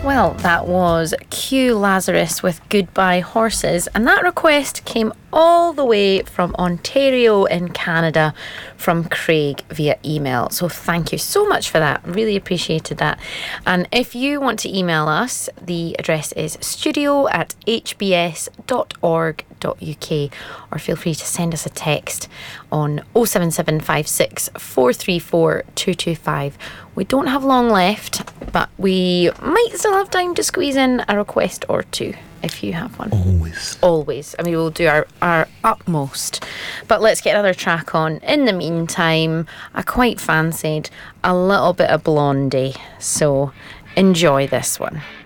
Well, that was Q Lazarus with Goodbye Horses, and that request came all the way from Ontario in Canada from Craig via email. So thank you so much for that. Really appreciated that. And if you want to email us, the address is studio@hbs.org.uk, or feel free to send us a text on 07756 434 225. We don't have long left, but we might still have time to squeeze in a request or two if you have one. Always. I mean, we'll do our utmost. But let's get another track on. In the meantime, I quite fancied a little bit of Blondie, so enjoy this one.